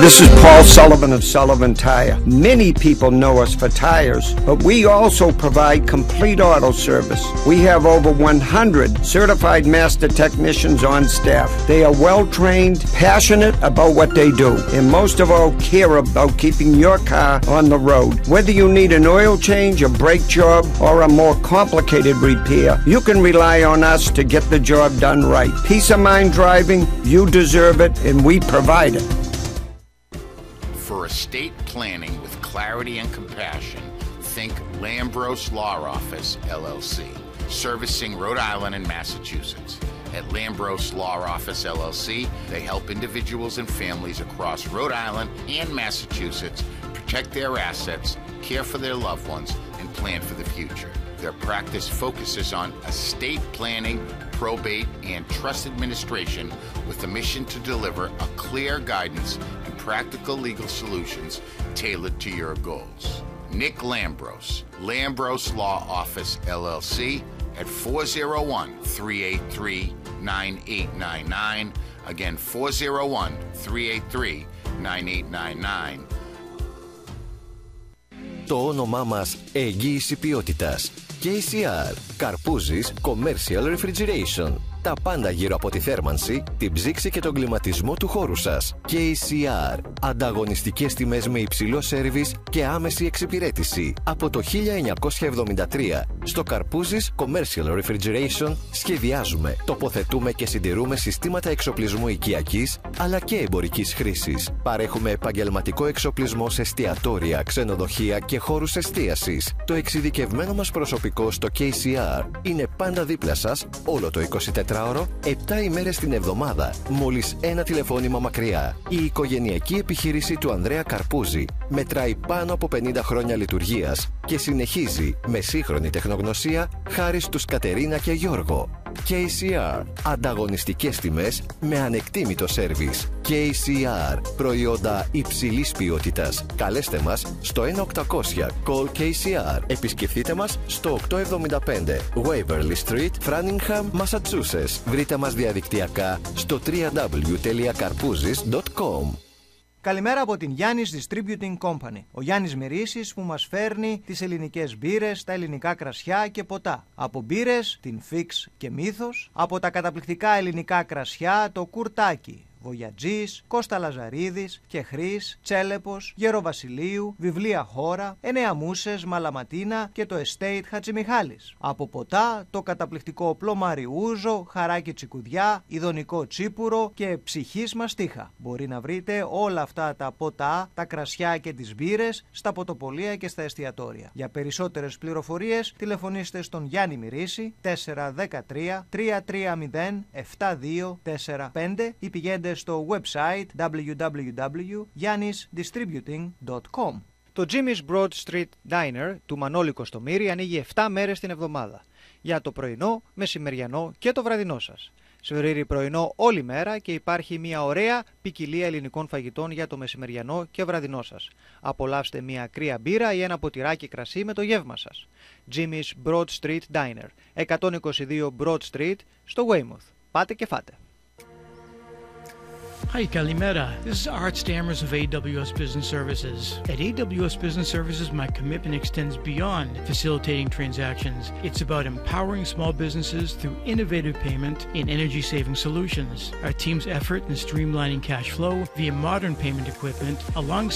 This is Paul Sullivan of Sullivan Tire. Many people know us for tires, but we also provide complete auto service. We have over 100 certified master technicians on staff. They are well-trained, passionate about what they do, and most of all care about keeping your car on the road. Whether you need an oil change, a brake job, or a more complicated repair, you can rely on us to get the job done right. Peace of mind driving, you deserve it, and we provide it. For estate planning with clarity and compassion, think Lambros Law Office, LLC, servicing Rhode Island and Massachusetts. At Lambros Law Office, LLC, they help individuals and families across Rhode Island and Massachusetts protect their assets, care for their loved ones, and plan for the future. Their practice focuses on estate planning, probate, and trust administration with the mission to deliver a clear guidance and practical legal solutions tailored to your goals. Nick Lambros, Lambros Law Office, LLC, at 401-383-9899. Again, 401-383-9899. Το όνομά μας εγγύηση ποιότητας. KCR. Καρπούζης Commercial Refrigeration. Τα πάντα γύρω από τη θέρμανση, την ψήξη και τον κλιματισμό του χώρου σας. KCR. Ανταγωνιστικές τιμές με υψηλό σέρβις και άμεση εξυπηρέτηση. Από το 1973, στο Καρπούζης Commercial Refrigeration σχεδιάζουμε, τοποθετούμε και συντηρούμε συστήματα εξοπλισμού οικιακής αλλά και εμπορικής χρήσης. Παρέχουμε επαγγελματικό εξοπλισμό σε εστιατόρια, ξενοδοχεία και χώρους εστίασης. Το εξειδικευμένο μας προσωπικό στο KCR είναι πάντα δίπλα σας όλο το 24ωρο, 7 ημέρες την εβδομάδα, μόλις ένα τηλεφώνημα μακριά. Η οικογενειακή επιχείρηση του Ανδρέα Καρπούζη μετράει πάνω από 50 χρόνια λειτουργίας και συνεχίζει με σύγχρονη τεχνογνωσία χάρη στους Κατερίνα και Γιώργο. KCR. Ανταγωνιστικές τιμές με ανεκτήμητο σέρβις. KCR. Προϊόντα υψηλής ποιότητας. Καλέστε μας στο 1-800 Call KCR. Επισκεφτείτε μας στο 875 Waverly Street, Framingham, Massachusetts. Βρείτε μας διαδικτυακά στο www.karpouzis.com. Καλημέρα από την Γιάννης Distributing Company. Ο Γιάννης Μυρίσης που μας φέρνει τις ελληνικές μπύρες, τα ελληνικά κρασιά και ποτά. Από μπύρες, την Fix και Μύθος, από τα καταπληκτικά ελληνικά κρασιά, το Κουρτάκι, Βογιατζής, Κώστα Λαζαρίδης, Κεχρής, Τσέλεπος, Γεροβασιλείου, Βιβλία Χώρα, Εννέα Μούσες, Μαλαματίνα και το Estate Χατζημιχάλης. Από ποτά, το καταπληκτικό Πλωμαριούζο, Χαράκι Τσικουδιά, Ιδονικό Τσίπουρο και Ψυχής Μαστίχα. Μπορεί να βρείτε όλα αυτά τα ποτά, τα κρασιά και τις μπύρες στα ποτοπολία και στα εστιατόρια. Για περισσότερες πληροφορίες τηλεφωνήστε στον Γιάννη Μυρίση 413 330 7245 ή πηγαίνετε στο website www.yannisdistributing.com. Το Jimmy's Broad Street Diner του Μανώλη Κωστομήρη ανοίγει 7 μέρες την εβδομάδα για το πρωινό, μεσημεριανό και το βραδινό σας. Σφρύρι πρωινό όλη μέρα και υπάρχει μια ωραία ποικιλία ελληνικών φαγητών για το μεσημεριανό και βραδινό σας. Απολαύστε μια κρύα μπύρα ή ένα ποτηράκι κρασί με το γεύμα σας. Jimmy's Broad Street Diner, 122 Broad Street στο Weymouth. Πάτε και φάτε. Hi, Kalimera. This is Art Stammers of AWS Business Services. At AWS Business Services, my commitment extends beyond facilitating transactions. It's about empowering small businesses through innovative payment and energy-saving solutions. Our team's effort in streamlining cash flow via modern payment equipment alongside